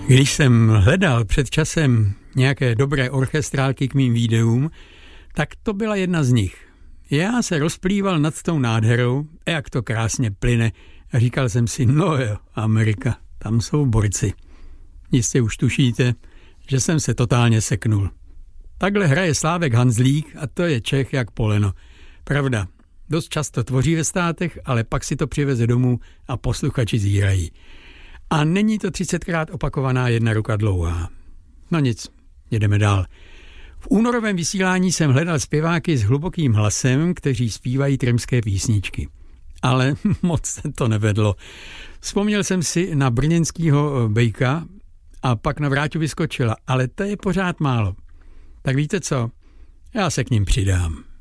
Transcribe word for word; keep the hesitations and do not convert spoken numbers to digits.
Když jsem hledal před časem nějaké dobré orchestrálky k mým videům, tak to byla jedna z nich. Já se rozplýval nad tou nádherou, jak to krásně plyne, a říkal jsem si, no jo, Amerika, tam jsou borci. Jistě už tušíte, že jsem se totálně seknul. Takhle hraje Slávek Hanzlík a to je Čech jak poleno. Pravda, dost často tvoří ve státech, ale pak si to přiveze domů a posluchači zírají. A není to třicetkrát opakovaná jedna ruka dlouhá. No nic, jedeme dál. V únorovém vysílání jsem hledal zpěváky s hlubokým hlasem, kteří zpívají tremské písničky. Ale moc se to nevedlo. Vzpomněl jsem si na brněnskýho Bejka a pak na Vráťu vyskočila, ale to je pořád málo. Tak víte co? Já se k ním přidám.